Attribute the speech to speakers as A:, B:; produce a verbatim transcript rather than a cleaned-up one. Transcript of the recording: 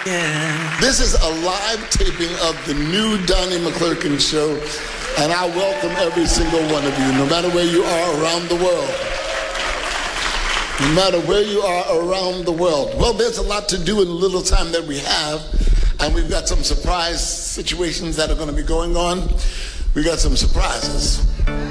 A: This is a live taping of the new Donnie McClurkin show, and I welcome every single one of you, no matter where you are around the world. No matter where you are around the world. Well, there's a lot to do in the little time that we have, and we've got some surprise situations that are going to be going on. We got some surprises.